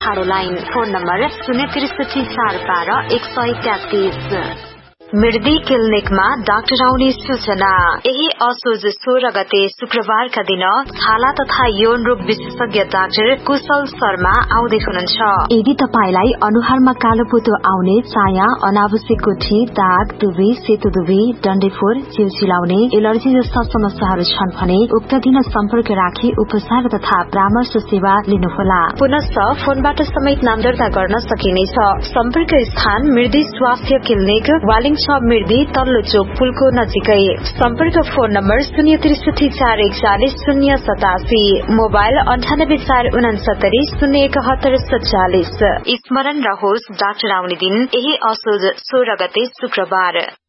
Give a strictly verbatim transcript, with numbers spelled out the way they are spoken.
ठाडो line. Phone number शून्य त्रिसठी चार बाह्र एक सय तेत्तीस। मृदी क्लिनिकमा डाक्टर आउने सूचना। यही असोज सोह्र गते शुक्रबारका दिन छाला तथा यौन रोग विशेषज्ञ डाक्टर कुशल शर्मा आउँदै हुनुहुन्छ। यदि तपाईलाई अनुहारमा कालोपोतो आउने, चाया, अनावश्यक गुठी, दाग, दुबी, सेतो दुबी, डन्डेफोर, चिलचिलाउने, एलर्जी जस्ता समस्याहरू छन् भने उक्त दिन सम्पर्क राखी उपचार तथा परामर्श सेवा लिनुहोला। पुनश्च फोनबाट समेत नाम दर्ता गर्न सकिनेछ। सम्पर्क स्थान मृदी स्वास्थ्य क्लिनिक, वालिङ मृदी, तल्लो चोक पुलको नजिकै। सम्पर्क फोन नम्बर शून्य त्रिसठी चार एकचालिस शून्य सतासी, मोबाइल अन्ठानब्बे चार उनासत्तरी शून्य एकहत्तर सत्तालिस। स्मरण रहोस्, डाक्टर आउने दिन यही असोज सोह्र गते शुक्रबार।